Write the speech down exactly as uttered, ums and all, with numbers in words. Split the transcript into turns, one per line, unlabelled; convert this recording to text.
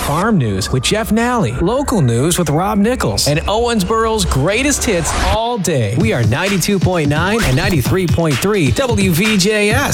farm news with Jeff Nally, local news with Rob Nichols, and Owensboro's greatest hits all day. We are ninety-two point nine and ninety-three point three W V J S.